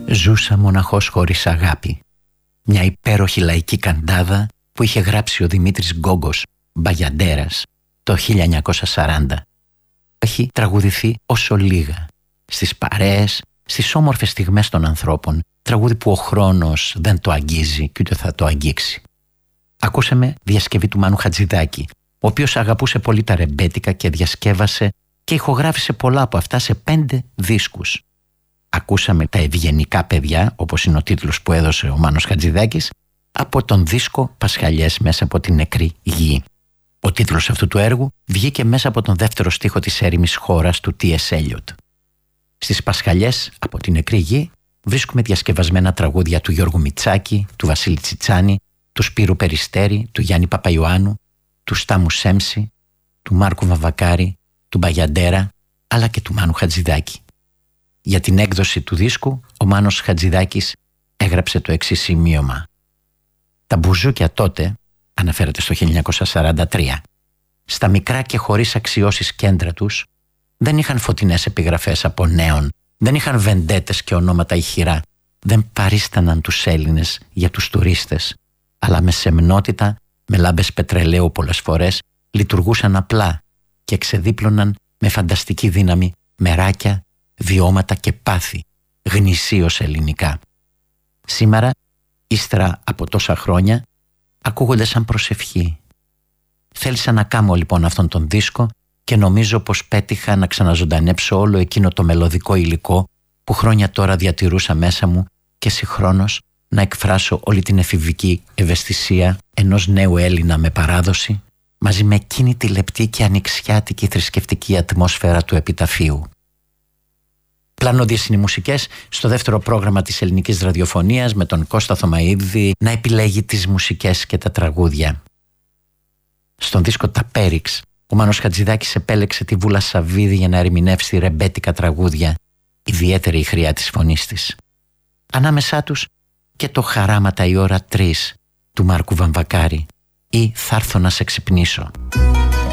Ζούσα μοναχός χωρίς αγάπη. Μια υπέροχη λαϊκή καντάδα που είχε γράψει ο Δημήτρης Γκόγκος, Μπαγιαντέρας, το 1940. Έχει τραγουδηθεί όσο λίγα. Στις παρέες, στις όμορφες στιγμές των ανθρώπων, τραγούδι που ο χρόνος δεν το αγγίζει και ούτε θα το αγγίξει. Ακούσαμε διασκευή του Μάνου Χατζηδάκη, ο οποίος αγαπούσε πολύ τα ρεμπέτικα και διασκεύασε και ηχογράφησε πολλά από αυτά σε 5 δίσκους. Ακούσαμε τα ευγενικά παιδιά, όπως είναι ο τίτλος που έδωσε ο Μάνος Χατζηδάκης, από τον δίσκο Πασχαλιές μέσα από την νεκρή γη. Ο τίτλος αυτού του έργου βγήκε μέσα από τον δεύτερο στίχο της έρημης χώρας του T.S. Eliot. Στις Πασχαλιές από την νεκρή γη βρίσκουμε διασκευασμένα τραγούδια του Γιώργου Μητσάκη, του Βασίλη Τσιτσάνη, του Σπύρου Περιστέρη, του Γιάννη Παπαϊωάννου, του Στάμου Σέμψη, του Μάρκου Βαμβακάρη, του Μπαγιαντέρα, αλλά και του Μάνου Χατζηδάκη. Για την έκδοση του δίσκου, ο Μάνος Χατζηδάκης έγραψε το εξής σημείωμα. Τα μπουζούκια τότε, αναφέρεται στο 1943, στα μικρά και χωρίς αξιώσεις κέντρα τους, δεν είχαν φωτεινές επιγραφές από νέων, δεν είχαν βεντέτες και ονόματα ηχηρά, δεν παρίσταναν τους Έλληνες για τους τουρίστες, αλλά με σεμνότητα, με λάμπες πετρελαίου πολλές φορές, λειτουργούσαν απλά και ξεδίπλωναν με φανταστική δύναμη μεράκια, βιώματα και πάθη, γνησίως ελληνικά. Σήμερα, ύστερα από τόσα χρόνια, ακούγονται σαν προσευχή. Θέλησα να κάνω λοιπόν αυτόν τον δίσκο και νομίζω πως πέτυχα να ξαναζωντανέψω όλο εκείνο το μελωδικό υλικό που χρόνια τώρα διατηρούσα μέσα μου και συγχρόνως να εκφράσω όλη την εφηβική ευαισθησία ενός νέου Έλληνα με παράδοση, μαζί με εκείνη τη λεπτή και ανοιξιάτικη θρησκευτική ατμόσφαιρα του επιταφείου. Πλανώδιες είναι οι μουσικές στο δεύτερο πρόγραμμα της ελληνικής ραδιοφωνίας, με τον Κώστα Θωμαΐδη να επιλέγει τις μουσικές και τα τραγούδια. Στον δίσκο «Τα Πέριξ», ο Μάνος Χατζηδάκης επέλεξε τη Βούλα Σαββίδη για να ερμηνεύσει ρεμπέτικα τραγούδια, ιδιαίτερη η χρειά της φωνής της. Ανάμεσά τους και το «Χαράματα η ώρα 3» του Μάρκου Βαμβακάρη ή «Θα έρθω να σε ξυπνήσω».